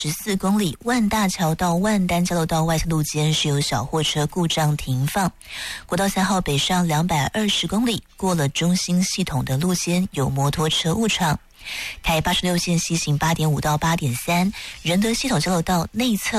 14公里万大桥到万丹交流道外侧路间是有小货车故障停放。国道3号北上220公里，过了中心系统的路间有摩托车误闯。台86线西行8.5到8.3，仁德系统交流道内侧